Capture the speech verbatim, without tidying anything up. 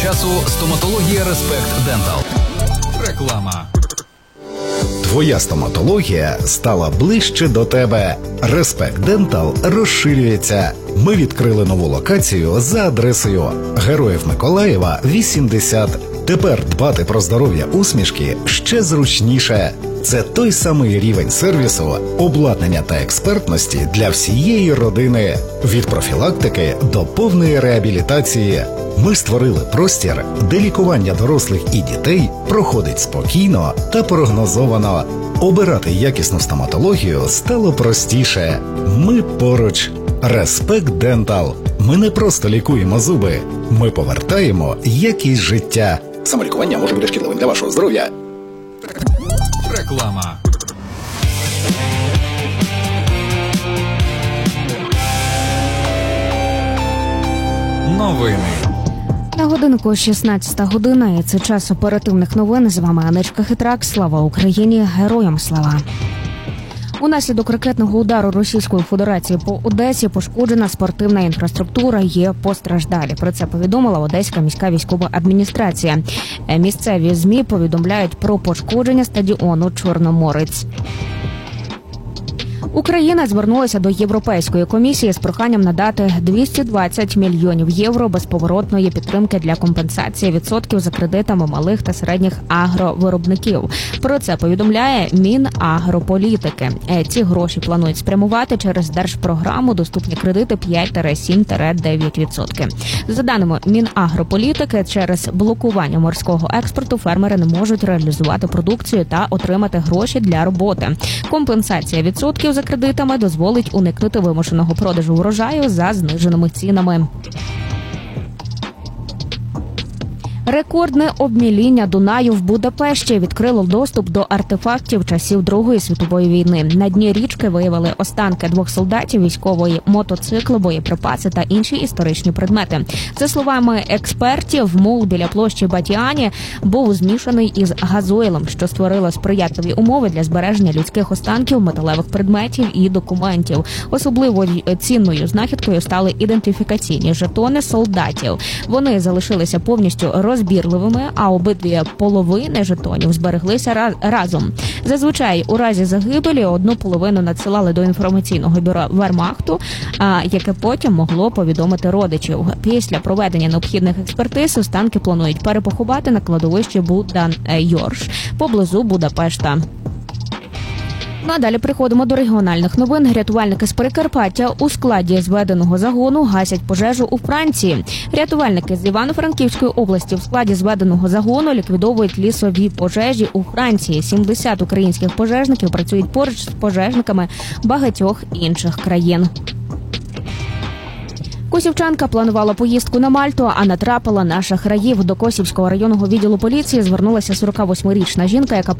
часу стоматологія Респект Дентал. Реклама. Твоя стоматологія стала ближче до тебе. Респект Дентал розширюється. Ми відкрили нову локацію за адресою Героїв Миколаєва, вісімдесят. Тепер дбати про здоров'я усмішки ще зручніше. Це той самий рівень сервісу, обладнання та експертності для всієї родини. Від профілактики до повної реабілітації. Ми створили простір, де лікування дорослих і дітей проходить спокійно та прогнозовано. Обирати якісну стоматологію стало простіше. Ми поруч. Респект Дентал. Ми не просто лікуємо зуби. Ми повертаємо якість життя. Самолікування може бути шкідливим для вашого здоров'я. Реклама. Новини. На годинку шістнадцята година, і це час оперативних новин. З вами Анечка Хитрак. Слава Україні! Героям слава! Унаслідок ракетного удару Російської Федерації по Одесі пошкоджена спортивна інфраструктура, є постраждалі. Про це повідомила Одеська міська військова адміністрація. Місцеві ЗМІ повідомляють про пошкодження стадіону «Чорноморець». Україна звернулася до Європейської комісії з проханням надати двісті двадцять мільйонів євро безповоротної підтримки для компенсації відсотків за кредитами малих та середніх агровиробників. Про це повідомляє Мінагрополітики. Ці гроші планують спрямувати через держпрограму «Доступні кредити п'ять - сім - дев'ять відсотків». За даними Мінагрополітики, через блокування морського експорту фермери не можуть реалізувати продукцію та отримати гроші для роботи. Компенсація відсотків за кредитами дозволить уникнути вимушеного продажу врожаю за зниженими цінами. Рекордне обміління Дунаю в Будапешті відкрило доступ до артефактів часів Другої світової війни. На дні річки виявили останки двох солдатів, військової мотоцикли, боєприпаси та інші історичні предмети. За словами експертів, мул біля площі Батіані був змішаний із газойлом, що створило сприятливі умови для збереження людських останків, металевих предметів і документів. Особливо цінною знахідкою стали ідентифікаційні жетони солдатів. Вони залишилися повністю розбірливими, а обидві половини жетонів збереглися раз, разом. Зазвичай у разі загибелі одну половину надсилали до інформаційного бюро Вермахту, а, яке потім могло повідомити родичів. Після проведення необхідних експертиз останки планують перепоховати на кладовищі Будан-Йорш поблизу Будапешта. Надалі приходимо до регіональних новин. Рятувальники з Прикарпаття у складі зведеного загону гасять пожежу у Франції. Рятувальники з Івано-Франківської області в складі зведеного загону ліквідовують лісові пожежі у Франції. сімдесят українських пожежників працюють поруч з пожежниками багатьох інших країн. Косівчанка планувала поїздку на Мальту, а натрапила на шахраїв. До Косівського районного відділу поліції звернулася сорокавосьмирічна жінка, яка